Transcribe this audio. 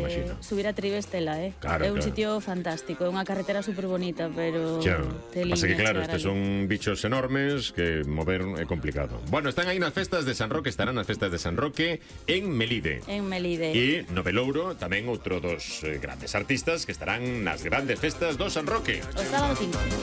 imagino. Subir a Tribestela, Claro, é un claro. sitio fantástico, é unha carretera super bonita, pero Xa, teliña pasa que claro, chegar estes ali. son bichos enormes que mover é complicado. Bueno, están aí nas festas de San Roque, estarán nas festas de San Roque en Melide. En Melide. E no Belouro tamén outro dos grandes artistas que estarán nas grandes festas do San Roque. O sábado 15.